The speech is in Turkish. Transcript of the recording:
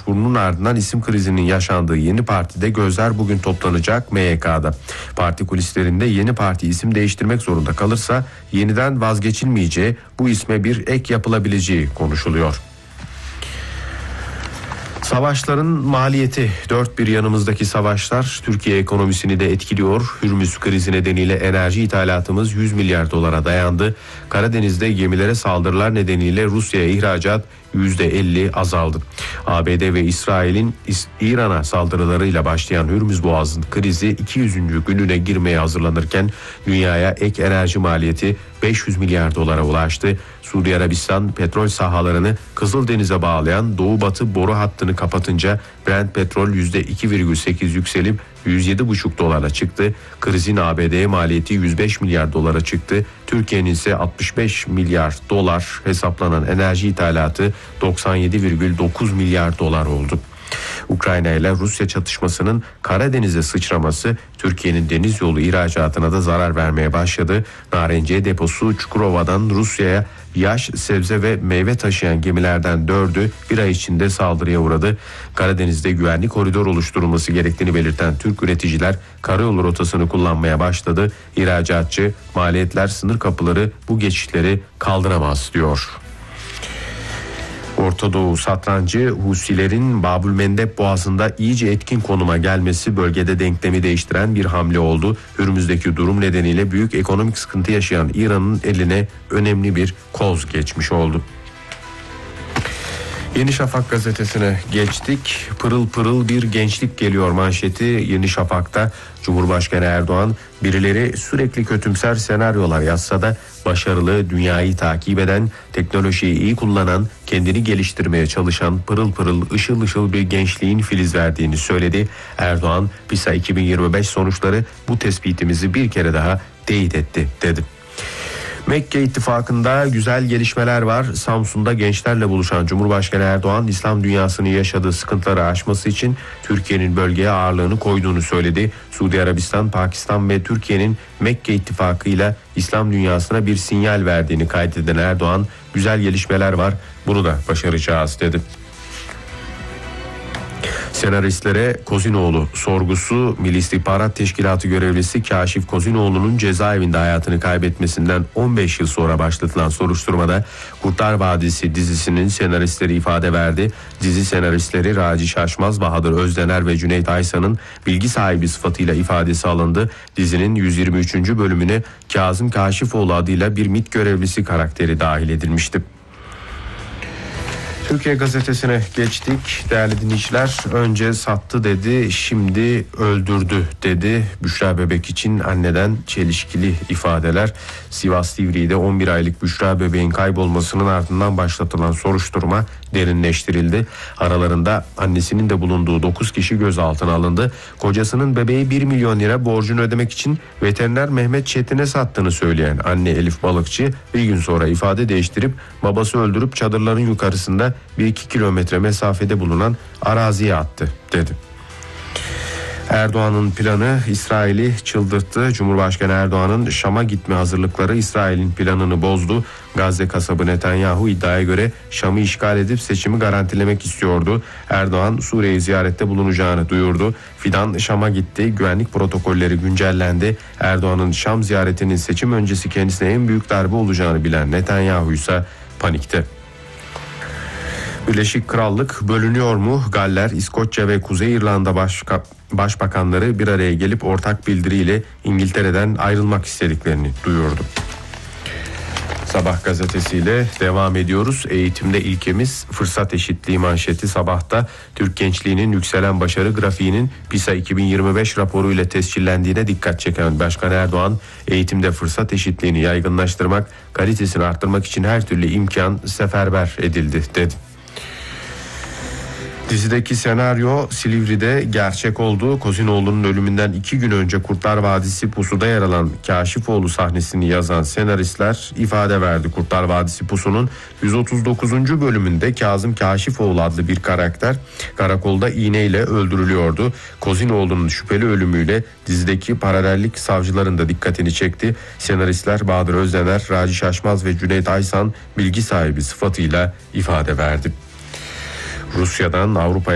başvurunun ardından isim krizinin yaşandığı yeni partide gözler bugün toplanacak MYK'da. Parti kulislerinde yeni parti isim değiştirmek zorunda kalırsa yeniden vazgeçilmeyeceği, bu isme bir ek yapılabileceği konuşuluyor. Savaşların maliyeti, dört bir yanımızdaki savaşlar Türkiye ekonomisini de etkiliyor. Hürmüz krizi nedeniyle enerji ithalatımız 100 milyar dolara dayandı. Karadeniz'de gemilere saldırılar nedeniyle Rusya'ya ihracat %50 azaldı. ABD ve İsrail'in İran'a saldırılarıyla başlayan Hürmüz Boğazı krizi 200. gününe girmeye hazırlanırken dünyaya ek enerji maliyeti 500 milyar dolara ulaştı. Suudi Arabistan petrol sahalarını Kızıldeniz'e bağlayan Doğu Batı boru hattını kapatınca Brent petrol %2,8 yükselip 107,5 dolara çıktı. Krizin ABD'ye maliyeti 105 milyar dolara çıktı. Türkiye'nin ise 65 milyar dolar hesaplanan enerji ithalatı 97,9 milyar dolar oldu. Ukrayna ile Rusya çatışmasının Karadeniz'e sıçraması Türkiye'nin deniz yolu ihracatına da zarar vermeye başladı. Narenciye deposu Çukurova'dan Rusya'ya yaş, sebze ve meyve taşıyan gemilerden 4'ü bir ay içinde saldırıya uğradı. Karadeniz'de güvenlik koridor oluşturulması gerektiğini belirten Türk üreticiler karayolu rotasını kullanmaya başladı. İhracatçı, maliyetler, sınır kapıları bu geçişleri kaldıramaz diyor. Orta Doğu satrancı Husilerin Babülmendeb Boğazı'nda iyice etkin konuma gelmesi bölgede denklemi değiştiren bir hamle oldu. Hürmüz'deki durum nedeniyle büyük ekonomik sıkıntı yaşayan İran'ın eline önemli bir koz geçmiş oldu. Yeni Şafak gazetesine geçtik. Pırıl pırıl bir gençlik geliyor manşeti Yeni Şafak'ta. Cumhurbaşkanı Erdoğan birileri sürekli kötümser senaryolar yazsa da başarılı, dünyayı takip eden, teknolojiyi iyi kullanan, kendini geliştirmeye çalışan pırıl pırıl ışıl ışıl bir gençliğin filiz verdiğini söyledi. Erdoğan, PISA 2025 sonuçları bu tespitimizi bir kere daha teyit etti dedi. Mekke ittifakında güzel gelişmeler var. Samsun'da gençlerle buluşan Cumhurbaşkanı Erdoğan, İslam dünyasının yaşadığı sıkıntıları aşması için Türkiye'nin bölgeye ağırlığını koyduğunu söyledi. Suudi Arabistan, Pakistan ve Türkiye'nin Mekke ittifakıyla İslam dünyasına bir sinyal verdiğini kaydeden Erdoğan, güzel gelişmeler var, bunu da başaracağız dedi. Senaristlere Kozinoğlu sorgusu. Milli İstihbarat Teşkilatı görevlisi Kaşif Kozinoğlu'nun cezaevinde hayatını kaybetmesinden 15 yıl sonra başlatılan soruşturmada Kurtlar Vadisi dizisinin senaristleri ifade verdi. Dizi senaristleri Raci Şaşmaz, Bahadır Özdener ve Cüneyt Aysan'ın bilgi sahibi sıfatıyla ifadesi alındı. Dizinin 123. bölümüne Kazım Kaşifoğlu adıyla bir MİT görevlisi karakteri dahil edilmişti. Türkiye gazetesine geçtik değerli dinleyiciler. Önce sattı dedi, şimdi öldürdü dedi. Büşra Bebek için anneden çelişkili ifadeler. Sivas Divriği'de 11 aylık Büşra Bebek'in kaybolmasının ardından başlatılan soruşturma derinleştirildi. Aralarında annesinin de bulunduğu 9 kişi gözaltına alındı. Kocasının bebeği 1 milyon lira borcunu ödemek için veteriner Mehmet Çetin'e sattığını söyleyen anne Elif Balıkçı bir gün sonra ifade değiştirip babası öldürüp çadırların yukarısında 1-2 kilometre mesafede bulunan araziye attı dedi. Erdoğan'ın planı İsrail'i çıldırttı. Cumhurbaşkanı Erdoğan'ın Şam'a gitme hazırlıkları İsrail'in planını bozdu. Gazze kasabı Netanyahu iddiaya göre Şam'ı işgal edip seçimi garantilemek istiyordu. Erdoğan Suriye'yi ziyarette bulunacağını duyurdu. Fidan Şam'a gitti. Güvenlik protokolleri güncellendi. Erdoğan'ın Şam ziyaretinin seçim öncesi kendisine en büyük darbe olacağını bilen Netanyahu ise panikte. Birleşik Krallık bölünüyor mu? Galler, İskoçya ve Kuzey İrlanda başbakanları bir araya gelip ortak bildiriyle İngiltere'den ayrılmak istediklerini duyurdu. Sabah gazetesiyle devam ediyoruz. Eğitimde ilkemiz fırsat eşitliği manşeti Sabah'ta. Türk gençliğinin yükselen başarı grafiğinin PISA 2025 raporu ile tescillendiğine dikkat çeken Başkan Erdoğan, eğitimde fırsat eşitliğini yaygınlaştırmak, kalitesini arttırmak için her türlü imkan seferber edildi dedi. Dizideki senaryo Silivri'de gerçek oldu. Kozinoğlu'nun ölümünden 2 gün önce Kurtlar Vadisi pusuda yer alan Kaşifoğlu sahnesini yazan senaristler ifade verdi. Kurtlar Vadisi pusunun 139. bölümünde Kazım Kaşifoğlu adlı bir karakter karakolda iğneyle öldürülüyordu. Kozinoğlu'nun şüpheli ölümüyle dizideki paralellik savcıların da dikkatini çekti. Senaristler Bahadır Özdener, Raci Şaşmaz ve Cüneyt Aysan bilgi sahibi sıfatıyla ifade verdi. Rusya'dan Avrupa'ya